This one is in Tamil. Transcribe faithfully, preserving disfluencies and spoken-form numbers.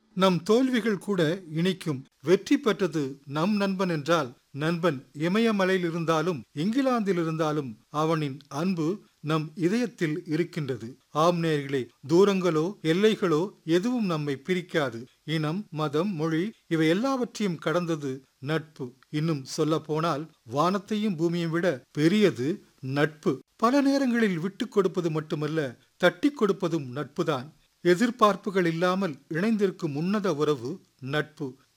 நம் தோல்விகள் கூட இனிக்கும். வெற்றி பெற்றது நம் நண்பன் என்றால், நண்பன் இமயமலையில் இருந்தாலும் இங்கிலாந்தில் இருந்தாலும் அவனின் அன்பு நம் இதயத்தில் இருக்கின்றது. ஆம் நேயர்களே, தூரங்களோ எல்லைகளோ எதுவும் நம்மை பிரிக்காது. இனம், மதம், மொழி இவை எல்லாவற்றையும் கடந்தது நட்பு. இன்னும் சொல்ல போனால் வானத்தையும் பூமியையும் விட பெரியது நட்பு. பல நேரங்களில் விட்டு கொடுப்பது மட்டுமல்ல, தட்டி கொடுப்பதும் நட்புதான். எதிர்பார்ப்புகள் இல்லாமல் இணைந்திருக்கும் உன்னத உறவு நட்பு.